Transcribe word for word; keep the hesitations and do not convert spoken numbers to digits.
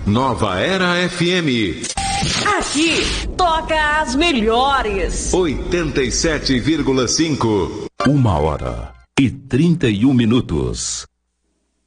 Nova Era F M. Aqui toca as melhores. oitenta e sete vírgula cinco. Uma hora e trinta e um minutos.